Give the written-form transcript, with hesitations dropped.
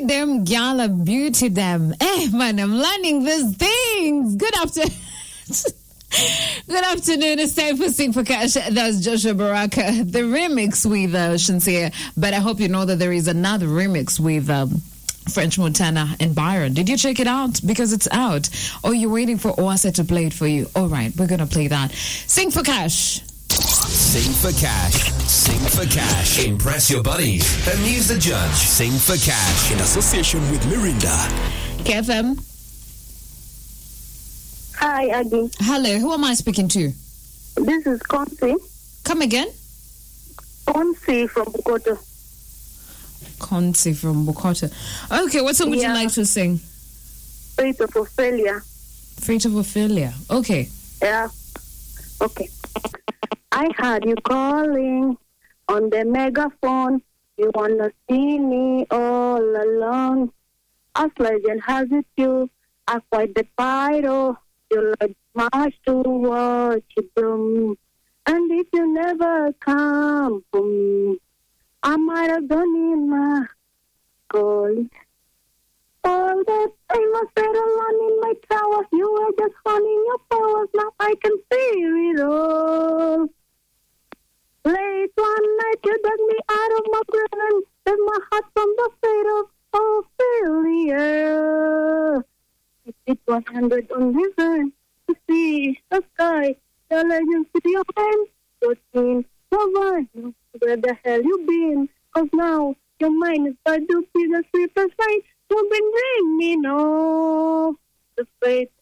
them, gala beauty them. Man, I'm learning these things. Good afternoon. Good afternoon. It's time for Sing for Cash. That's Joshua Baraka. The remix with Shinsia. But I hope you know that there is another remix with French Montana and Byron. Did you check it out? Because it's out. Or you're waiting for Oase to play it for you. All right, we're going to play that. Sing for Cash. Sing for cash. Sing for cash. Impress your buddies. Amuse the judge. Sing for cash. In association with Mirinda. KFM. Hi, Aggie. Hello, who am I speaking to? This is Konsi. Come again? Konsi from Bukoto. Konsi from Bukoto. Okay, what song would you like to sing? Fate of Ophelia. Fate of Ophelia. Okay. Yeah. Okay. I heard you calling on the megaphone. You wanna see me all alone. As legend has it, you are quite the pyro. You like much to watch you bloom. And if you never come home, I might have gone in my call. All that time I sat alone in my tower. You were just honing your powers. Now I can feel it all. Late one night you dug me out of my prison. Set my heart from the fate of failure. It did 100 on heaven to see the sky. The legends with your hands. 14, survive. Where the hell you been? 'Cause now your mind is starting to be the sweetest sight. You've been dreaming of the fate